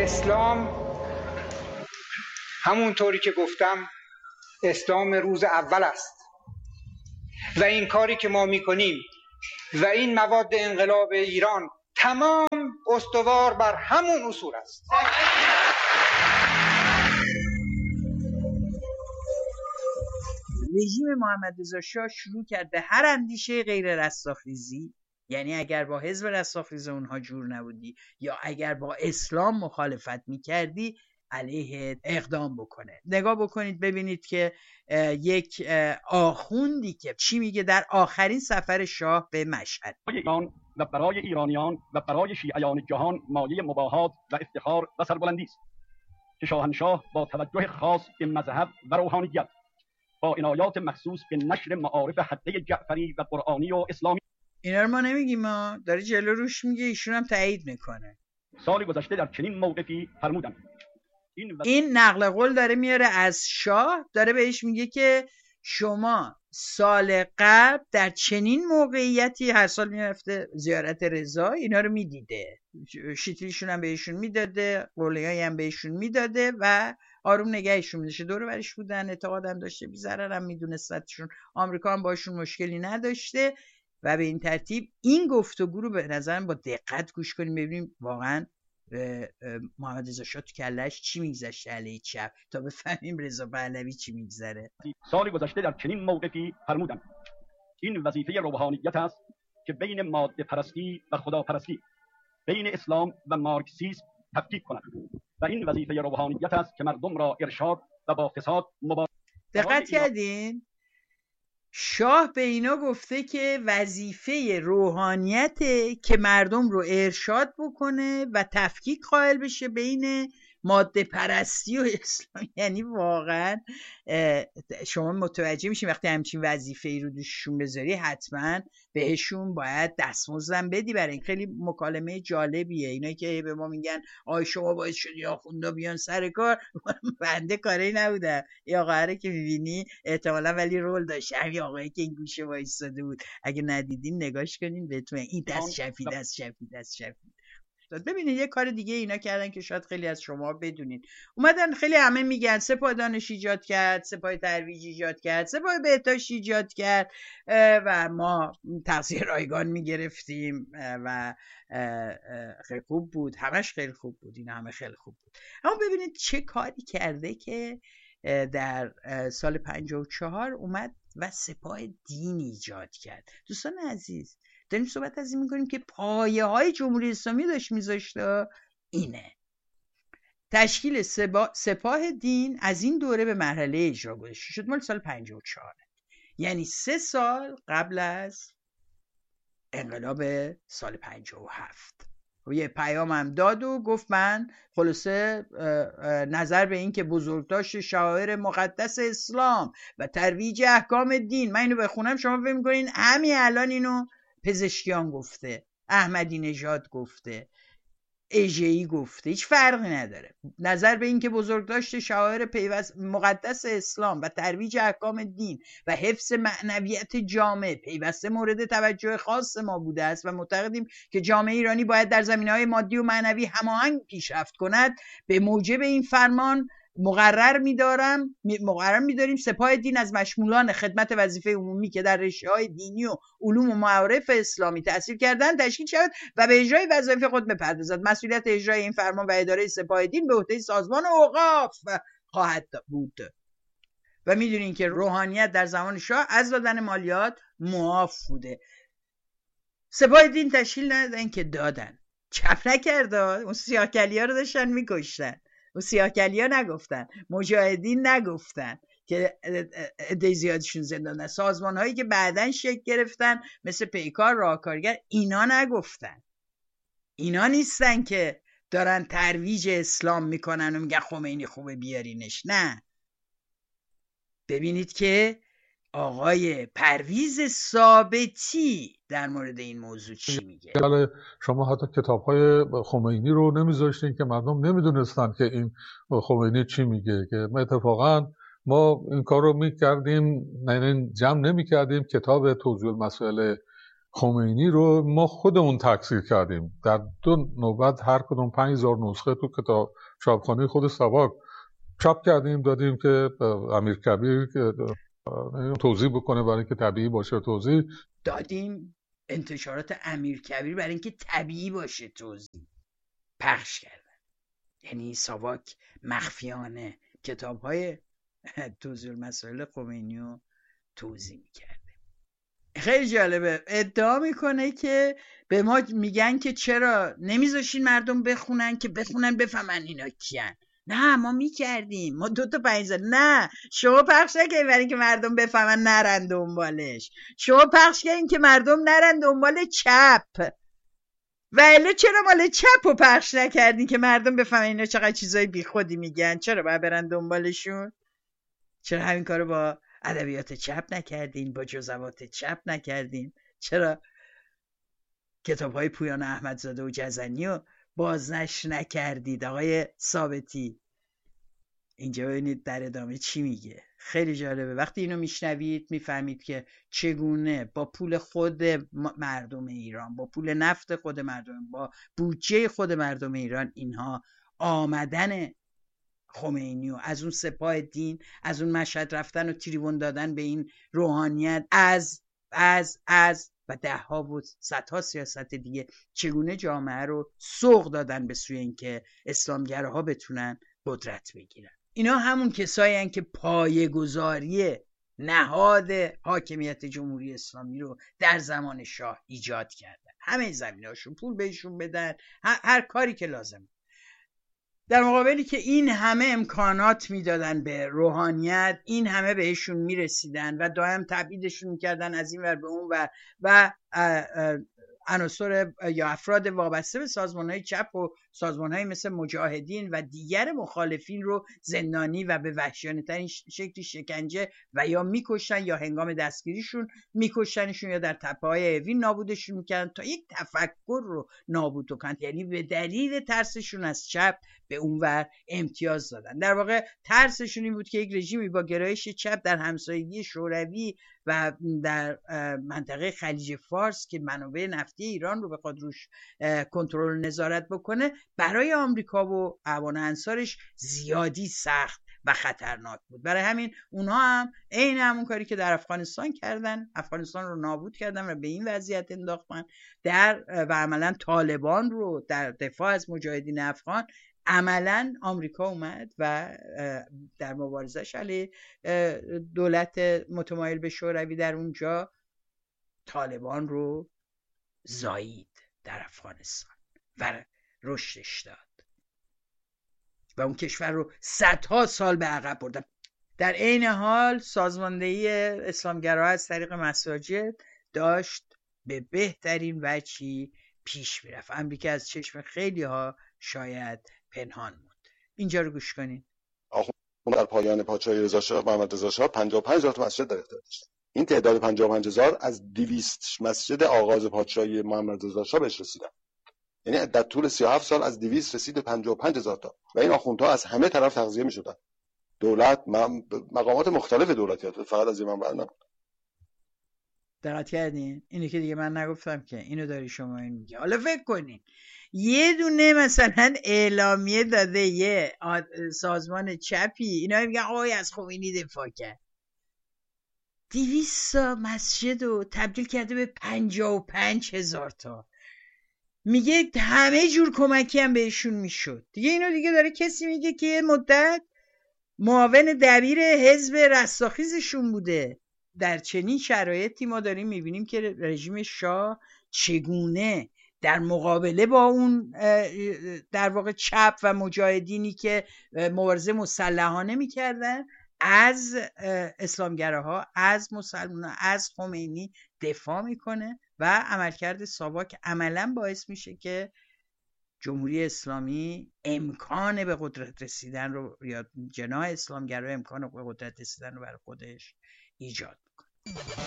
اسلام همونطوری که گفتم اسلام روز اول است و این کاری که ما میکنیم و این مواد انقلاب ایران تمام استوار بر همون اصول است. رژیم محمد رضا شاه شروع کرد به هر اندیشه غیر رستاخیزی، یعنی اگر با حزب رستاخیز اونها جور نبودی یا اگر با اسلام مخالفت میکردی علیه اقدام بکنه. نگاه بکنید ببینید که یک آخوندی که چی میگه در آخرین سفر شاه به مشهد: ایران و برای ایرانیان و برای شیعیان جهان مایه مباهات و افتخار و سربلندی است که شاهنشاه با توجه خاص به مذهب و روحانیت با عنایات مخصوص به نشر معارف حده جعفری و قرآنی و اسلامی، اینا رو ما نمیگیم، ما داره جلو روش میگه، ایشون هم تایید میکنه. سال گذشته در چنین موقفی فرمودند. این نقل قول داره میاره از شاه، داره بهش میگه که شما سال قبل در چنین موقعیتی، هر سال میرفته زیارت رضا، اینا رو میدیده، شیطلیشون هم بهشون میداده، قولیایی هم بهشون میداده و آروم نگهشون میداشته. دور برش بودن، اعتقادم داشته، بی ضرر هم میدونستشون، آمریکا هم باشون مشکلی نداشته و به این ترتیب این گفتگو رو به نظرم با دقت گوش کنیم ببینیم واقعا محمد رضا شاه تو کلش چی میگذشته علیه چپ تا بفهمیم رضا پهلوی چی میگذره. سال گذشته در چنین موقفی فرمودند این وظیفه روحانیت است که بین ماده پرستی و خداپرستی، بین اسلام و مارکسیسم تفکیک کند و این وظیفه روحانیت است که مردم را ارشاد و با فساد مبارزه. دقت کردین؟ شاه به اینا گفته که وظیفه روحانیته که مردم رو ارشاد بکنه و تفکیک قائل بشه بین ماده پرستی و اسلام. یعنی واقعا شما متوجه میشین وقتی همچین وظیفه ای رو دوششون بذاری حتما بهشون باید دستمزدم بدی. برای این خیلی مکالمه جالبیه. اینا که به ما میگن آی شما باید شدی آخوندا بیان سر کار، بنده کاری نبودم. این آقا که میبینی احتمالا ولی رول داشت، همین آقایی که این گوشه وایساده بود، اگه ندیدین نگاش کنین بهتون این دست شفید. ببینید یه کار دیگه اینا کردن که شاید خیلی از شما بدونید. اومدن خیلی همه میگن سپاه دانش ایجاد کرد، سپاه ترویج ایجاد کرد، سپاه بهداشت ایجاد کرد و ما تغذیه رایگان میگرفتیم و خیلی خوب بود، همش خیلی خوب بود، این همه خیلی خوب بود. اما ببینید چه کاری کرده که در سال 54 اومد و سپاه دین ایجاد کرد. دوستان عزیز داریم صحبت از این میکنیم که پایه های جمهوری اسلامی داشت میذاشته. اینه تشکیل سپاه دین از این دوره به مرحله اجرا گذاشته شد مال سال 54، یعنی 3 سال قبل از انقلاب سال 57. یه پیام هم داد و گفت من خلاصه نظر به این که بزرگداشت شعائر مقدس اسلام و ترویج احکام دین، من اینو بخونم شما فکر می‌کنین همین الان اینو پزشکیان گفته، احمدی نژاد گفته، اژه‌ای گفته، هیچ فرقی نداره. نظر به این که بزرگداشت شعائر مقدس اسلام و ترویج احکام دین و حفظ معنویت جامعه پیوسته مورد توجه خاص ما بوده است و معتقدیم که جامعه ایرانی باید در زمینه‌های مادی و معنوی هماهنگ پیشرفت کند، به موجب این فرمان مقرر می‌داریم سپاه دین از مشمولان خدمت وظیفه عمومی که در رشته‌های دینی و علوم و معارف اسلامی تحصیل کردن تشکیل شود و به اجرای وظایف خود بپردازد. مسئولیت اجرای این فرمان و اداره سپاه دین به عهده سازمان اوقاف خواهد بود. و میدونین که روحانیت در زمان شاه از دادن مالیات معاف بوده. سپاه دین تشکیل ندادن که دادن، چپ نکرد، اون سیاه‌کلی‌ها رو داشتن می‌کشتن. و سیاه‌کلی‌ها نگفتن، مجاهدین نگفتن که عده زیادشون زندان هست. سازمان‌هایی که بعداً شکل گرفتن مثل پیکار، راهکارگر، اینا نگفتن. اینا نیستن که دارن ترویج اسلام میکنن و میگن خمینی خوبه بیارینش. نه، ببینید که آقای پرویز ثابتی در مورد این موضوع چی میگه. شما حتی کتاب‌های خمینی رو نمیذاشتین که مردم نمیدونستن که این خمینی چی میگه، که ما اتفاقا این کار رو میکردیم، یعنی جمع نمیکردیم کتاب توضیح المسائل خمینی رو ما خودمون تکثیر کردیم. در 2 نوبت هر کدوم 5000 نسخه تو کتاب چاپخانه خود ساواک چاپ کردیم، دادیم که امیرکبیر که توضیح بکنه برای اینکه طبیعی باشه توضیح دادیم. انتشارات امیرکبیر برای اینکه طبیعی باشه توضیح پخش کردن. یعنی ساواک مخفیانه کتاب‌های توضیح المسائل خمینی رو توضیح می‌کرده. خیلی جالبه. ادعا میکنه که به ما میگن که چرا نمیذاشین مردم بخونن که بخونن بفهمن اینا کیان. نه ما میکردیم، ما 2 تا 5 نه شما پخش نکنین برای اینکه مردم بفهمن نرن دنبالش، شما پخش کنین که مردم نرن دنبال چپ. و الا چرا مال چپ رو پخش نکردین که مردم بفهمن اینا چقدر چیزای بیخودی میگن، چرا باید برن دنبالشون؟ چرا همین کارو با ادبیات چپ نکردین، با جزوات چپ نکردین؟ چرا کتاب‌های پویان احمدزاده و جزنی رو بازنشر نکردید؟ آقای ثابتی اینجا ببینید در ادامه چی میگه. خیلی جالبه. وقتی اینو میشنوید میفهمید که چگونه با پول خود مردم ایران، با پول نفت خود مردم، با بودجه خود مردم ایران اینها آمدن خمینی و از اون سپاه دین، از اون مشهد رفتن و تریبون دادن به این روحانیت، از و 10 و 100 سیاست دیگه، چگونه جامعه رو سوق دادن به سوی اینکه اسلامگراها بتونن قدرت بگیرن. اینا همون کسایی هستن که پایه‌گذاری نهاد حاکمیت جمهوری اسلامی رو در زمان شاه ایجاد کردن. همه زمینه‌هاشون پول بهشون بدن، هر کاری که لازم، در مقابلی که این همه امکانات میدادن به روحانیت، این همه بهشون میرسیدن و دائم تبعیدشون میکردن از این ور به اون ور و عناصر یا افراد وابسته به سازمان‌های چپ و سازمان‌های مثل مجاهدین و دیگر مخالفین رو زندانی و به وحشیانه‌ترین شکلی شکنجه و یا میکشتن یا هنگام دستگیریشون میکشتنشون یا در تپه‌های اوین نابودشون میکردن تا یک تفکر رو نابود کنن. یعنی به دلیل ترسشون از چپ به اونور امتیاز دادن. در واقع ترسشون این بود که یک رژیمی با گرایش چپ در همسایگی شوروی و در منطقه خلیج فارس که منابع نفتی ایران رو بخواد روش کنترل نظارت بکنه، برای آمریکا و اعوان انصارش زیادی سخت و خطرناک بود. برای همین اونها هم عین همون کاری که در افغانستان کردن، افغانستان رو نابود کردن و به این وضعیت انداختن و عملا طالبان رو در دفاع از مجاهدین افغان، عملا آمریکا اومد و در مبارزش علیه دولت متمایل به شوروی در اونجا طالبان رو زایید در افغانستان و رشدش داد و اون کشور رو 100 سال به عقب بردن. در عین حال سازماندهی اسلامگراها از طریق مساجد داشت به بهترین وجهی پیش میرفت. امریکا از چشم خیلی ها شاید پنهان موند. اینجا رو گوش کنین. آخوند در پایان پادشاهی رضا شاه، محمد رضا شاه 55,000 تا مسجد در اختیار داشت. این تعداد 55,000 از 200 مسجد آغاز پادشاهی محمد رضا شاه بهش رسیدن. یعنی در طول 37 سال از 200 رسید به 55,000 تا و این آخوندها از همه طرف تغذیه می‌شدن. دولت مقامات مختلف دولتی، فقط از ایران بر نبود. دقت کردین؟ اینو که دیگه من نگفتم که، اینو داری شما این میگه. حالا فکر کنین یه دونه مثلا اعلامیه داده یه سازمان چپی، اینا میگن آقای از خمینی دفاع کرد، 200 مسجد رو تبدیل کرده به 55,000 تا. میگه همه جور کمکی هم بهشون میشد. دیگه اینو دیگه داره کسی میگه که یه مدت معاون دبیر حزب رستاخیزشون بوده. در چنین شرایطی ما داریم میبینیم که رژیم شاه چگونه در مقابله با اون در واقع چپ و مجاهدینی که مبارزه مسلحانه میکردن از اسلامگراها، از مسلمانان، از خمینی دفاع میکنه و عملکرد ساواک عملا باعث میشه که جمهوری اسلامی امکان به قدرت رسیدن رو، یا جناح اسلامگرا امکان به قدرت رسیدن رو برای خودش ایجاد میکنه.